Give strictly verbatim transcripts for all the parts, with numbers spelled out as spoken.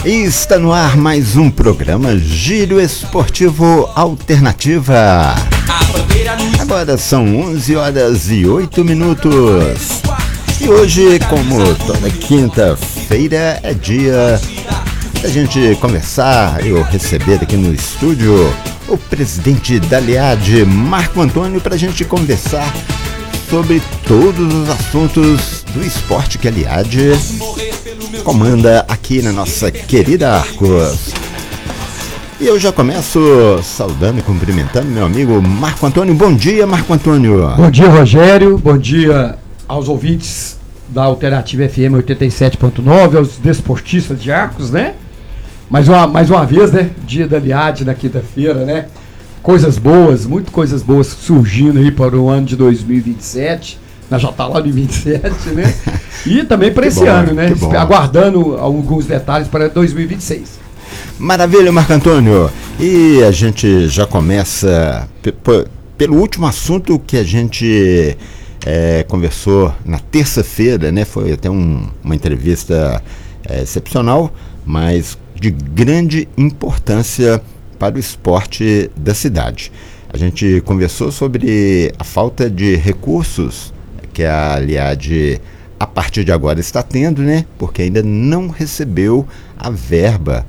Está no ar mais um programa Giro Esportivo Alternativa. Agora são onze horas e oito minutos. E hoje, como toda quinta-feira, é dia da gente conversar, eu receber aqui no estúdio o presidente da Liad, Marco Antônio, para a gente conversar sobre todos os assuntos do esporte que a Liad comanda aqui na nossa querida Arcos. E eu já começo saudando e cumprimentando meu amigo Marco Antônio. Bom dia, Marco Antônio. Bom dia, Rogério. Bom dia aos ouvintes da Alternativa F M oitenta e sete ponto nove, aos desportistas de Arcos, né? Mais uma, mais uma vez, né? Dia da Liad na quinta-feira, né? Coisas boas, muitas coisas boas surgindo aí para o ano de dois mil e vinte e sete. Nós já está lá de vinte e sete, né? E também para esse bom, ano, né? Aguardando alguns detalhes para dois mil e vinte e seis. Maravilha, Marco Antônio. E a gente já começa p- p- pelo último assunto que a gente é, conversou na terça-feira, né? Foi até um, uma entrevista é, excepcional, mas de grande importância para o esporte da cidade. A gente conversou sobre a falta de recursos que a Liad, a partir de agora, está tendo, né? Porque ainda não recebeu a verba,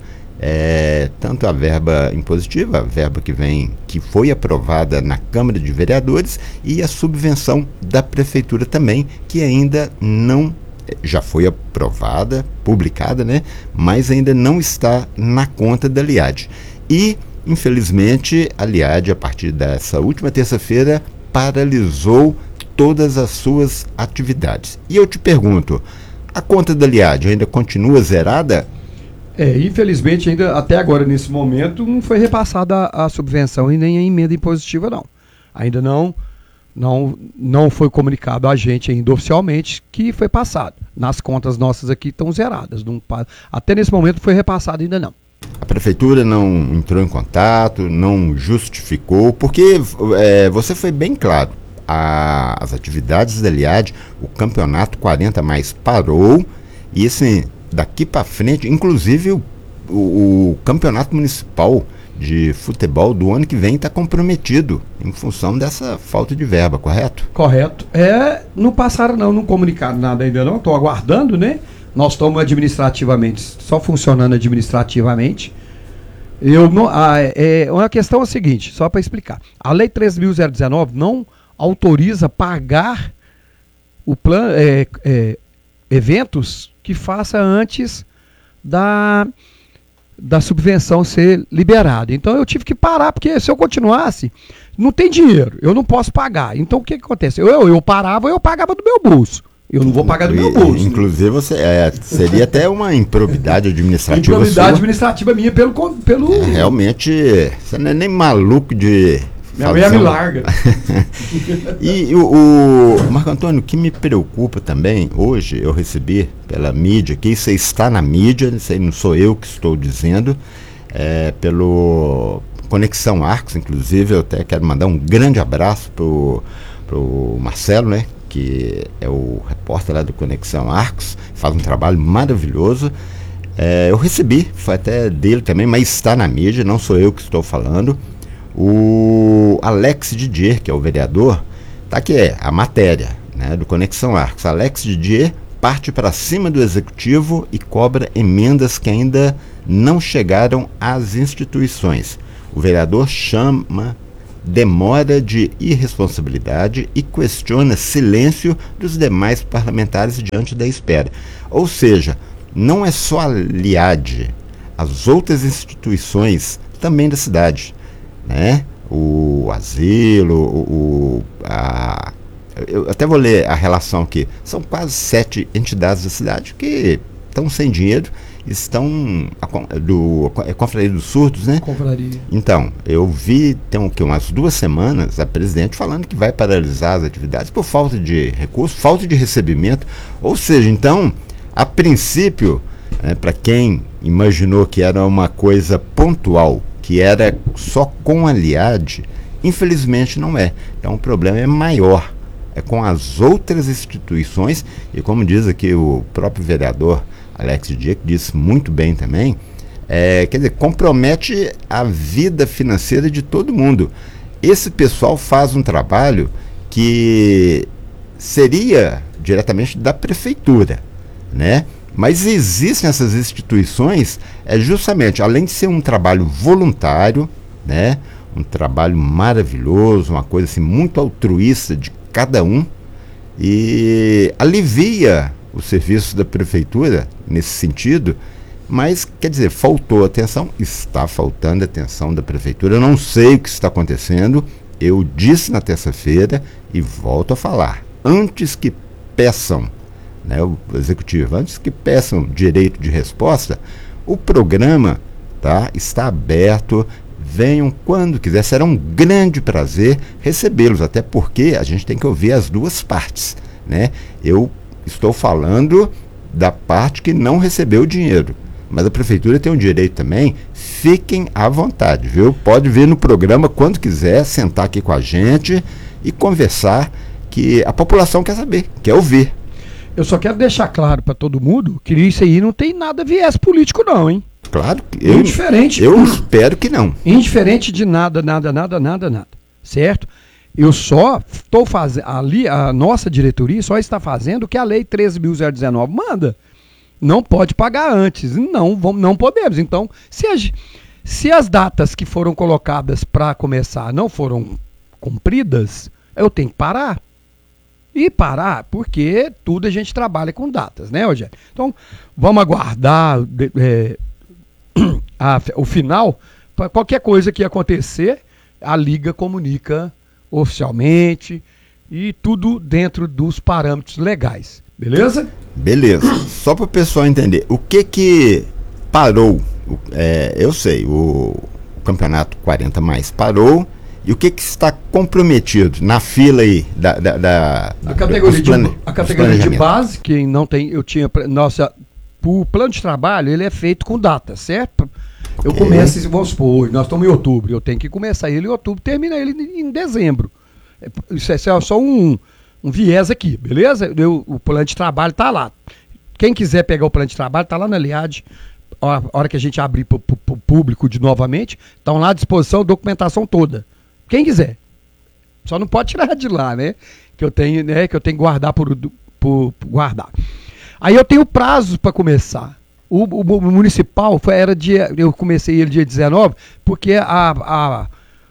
é, tanto a verba impositiva, a verba que vem, que foi aprovada na Câmara de Vereadores, e a subvenção da Prefeitura também, que ainda não, já foi aprovada, publicada, né? Mas ainda não está na conta da Liad. E, infelizmente, a Liad, a partir dessa última terça-feira, paralisou todas as suas atividades. E eu te pergunto, a conta da Liad ainda continua zerada? É, infelizmente, ainda até agora, nesse momento, não foi repassada a, a subvenção e nem a emenda impositiva, não. Ainda não, não, não foi comunicado a gente ainda oficialmente que foi passado. Nas contas nossas aqui estão zeradas. Não, até nesse momento foi repassado ainda não. A prefeitura não entrou em contato, não justificou, porque é, você foi bem claro. A, as atividades da Liad, o campeonato quarenta mais parou, e assim, daqui para frente, inclusive o, o, o campeonato municipal de futebol do ano que vem está comprometido em função dessa falta de verba, correto? Correto. É, não passaram não, não comunicaram nada ainda não, estou aguardando, né? Nós estamos administrativamente, só funcionando administrativamente. Eu não, a, é, a questão é a seguinte, só para explicar. A Lei treze mil dezenove não autoriza pagar o plano, é, é, eventos que faça antes da, da subvenção ser liberada. Então eu tive que parar, porque se eu continuasse, não tem dinheiro, eu não posso pagar. Então o que, que acontece? Eu, eu parava, eu pagava do meu bolso. Eu não vou pagar do meu bolso. Inclusive, você, é, seria até uma improbidade administrativa. Improbidade sua. administrativa minha pelo... pelo... É, realmente, você não é nem maluco de... Minha mulher me larga. E o, o Marco Antônio, o que me preocupa também, hoje eu recebi pela mídia, que isso aí está na mídia, isso aí não sou eu que estou dizendo, é, pelo Conexão Arcos, inclusive, eu até quero mandar um grande abraço pro, pro Marcelo, né? Que é o repórter lá do Conexão Arcos, faz um trabalho maravilhoso. É, eu recebi, foi até dele também, mas está na mídia, não sou eu que estou falando. O Alex Didier, que é o vereador, tá aqui, é a matéria, né, do Conexão Arcos. Alex Didier parte para cima do executivo e cobra emendas que ainda não chegaram às instituições. O vereador chama demora de irresponsabilidade e questiona silêncio dos demais parlamentares diante da espera. Ou seja, não é só a Liad, as outras instituições também da cidade, né? O asilo, o, o a, eu até vou ler a relação aqui. São quase sete entidades da cidade que estão sem dinheiro, estão a, do é Confraria dos Surdos, né? Confraria. Então, eu vi tem um, que umas duas semanas a presidente falando que vai paralisar as atividades por falta de recursos, falta de recebimento. Ou seja, então, a princípio, né, para quem imaginou que era uma coisa pontual, que era só com a Liad, infelizmente não é. Então o problema é maior, é com as outras instituições, e como diz aqui o próprio vereador Alex Dias, que disse muito bem também, é, quer dizer, compromete a vida financeira de todo mundo. Esse pessoal faz um trabalho que seria diretamente da prefeitura, né? Mas existem essas instituições, é justamente, além de ser um trabalho voluntário, né? Um trabalho maravilhoso, uma coisa assim, muito altruísta de cada um, e alivia o serviço da prefeitura nesse sentido, mas, quer dizer, faltou atenção, está faltando atenção da prefeitura. Eu não sei o que está acontecendo, eu disse na terça-feira e volto a falar, antes que peçam, né, o executivo, antes que peçam direito de resposta, o programa, tá, está aberto, venham quando quiser, será um grande prazer recebê-los, até porque a gente tem que ouvir as duas partes, né? Eu estou falando da parte que não recebeu o dinheiro, mas a prefeitura tem o direito também. Fiquem à vontade, viu? Pode vir no programa quando quiser, sentar aqui com a gente e conversar, que a população quer saber, quer ouvir. Eu só quero deixar claro para todo mundo que isso aí não tem nada viés político não, hein? Claro que eu, indiferente, eu espero que não. Indiferente de nada, nada, nada, nada, nada. Certo? Eu só estou fazendo, ali a nossa diretoria só está fazendo o que a lei treze mil dezenove manda. Não pode pagar antes. Não, vamos, não podemos. Então, se as, se as datas que foram colocadas para começar não foram cumpridas, eu tenho que parar. E parar, porque tudo a gente trabalha com datas, né, Rogério? Então, vamos aguardar é, a, o final. Para qualquer coisa que acontecer, a Liga comunica oficialmente e tudo dentro dos parâmetros legais. Beleza? Beleza. Só para o pessoal entender, o que que parou? É, eu sei, o, o campeonato quarenta mais parou. E o que que está comprometido na fila aí da, da, da a categoria, de, plane, a categoria de base, que não tem, eu tinha, nossa, o plano de trabalho, ele é feito com data, certo? Okay. Eu começo, vamos supor, nós estamos em outubro, eu tenho que começar ele em outubro, termina ele em dezembro. Isso é só um, um viés aqui, beleza? Eu, o plano de trabalho está lá. Quem quiser pegar o plano de trabalho, está lá na Liad. A hora que a gente abrir para o público de novamente, estão lá à disposição a documentação toda. Quem quiser. Só não pode tirar de lá, né? Que eu tenho, né? Que eu tenho que guardar por, por, por guardar. Aí eu tenho prazo para começar. O, o, o municipal foi, era dia. Eu comecei ele dia dezenove, porque a, a,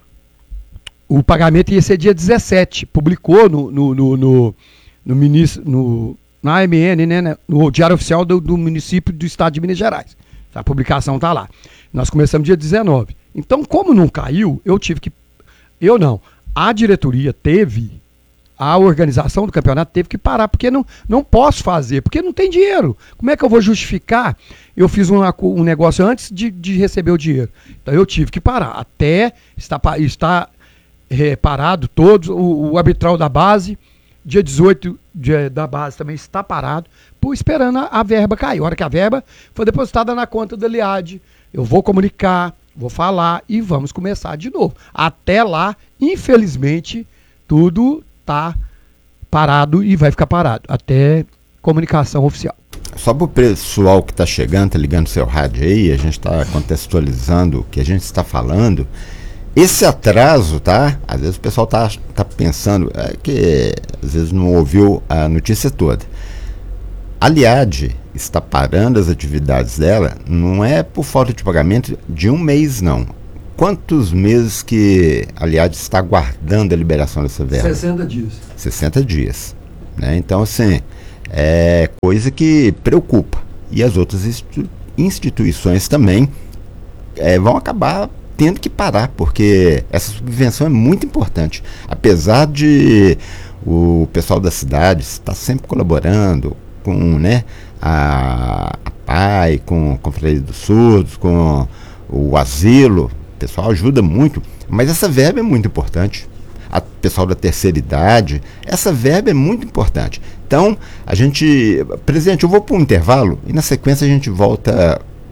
o pagamento ia ser dia dezessete. Publicou no, no, no, no, no, ministro, no na A M N, né? No Diário Oficial do, do município do estado de Minas Gerais. A publicação está lá. Nós começamos dia dezenove. Então, como não caiu, eu tive que. Eu não. A diretoria teve, a organização do campeonato teve que parar, porque não, não posso fazer, porque não tem dinheiro. Como é que eu vou justificar? Eu fiz um, um negócio antes de, de receber o dinheiro. Então eu tive que parar. Até está, está é, parado todos, o, o arbitral da base, dia dezoito de, da base também está parado, por, esperando a, a verba cair. A hora que a verba foi depositada na conta da Liad, eu vou comunicar, vou falar e vamos começar de novo. Até lá, infelizmente, tudo está parado e vai ficar parado. Até comunicação oficial. Só para o pessoal que está chegando, está ligando o seu rádio aí, a gente está contextualizando o que a gente está falando. Esse atraso, tá? Às vezes o pessoal tá, tá pensando é, que às vezes não ouviu a notícia toda. A Liad está parando as atividades dela, não é por falta de pagamento de um mês, não. Quantos meses que a Liad está aguardando a liberação dessa verba? sessenta dias. sessenta dias. Né? Então, assim, é coisa que preocupa. E as outras institu- instituições também é, vão acabar tendo que parar, porque essa subvenção é muito importante. Apesar de o pessoal da cidade estar sempre colaborando com, né, a, a P A I, com a Conferência dos Surdos, com o asilo, o pessoal ajuda muito, mas essa verba é muito importante. O pessoal da terceira idade, essa verba é muito importante. Então, a gente... Presidente, eu vou para um intervalo e na sequência a gente volta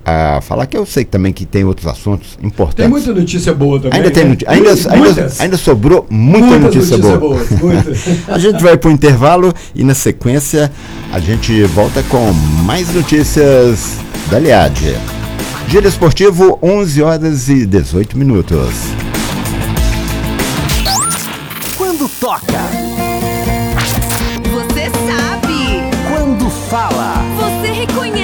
a falar, que eu sei também que tem outros assuntos importantes. Tem muita notícia boa também. Ainda, tem, né? noti- ainda, ainda, ainda sobrou muita Muitas notícia notícias boa. boas, muitas. A gente vai para o intervalo e na sequência a gente volta com mais notícias da Liad. Giro Esportivo, onze horas e dezoito minutos. Quando toca, Você sabe. quando fala, Você reconhece.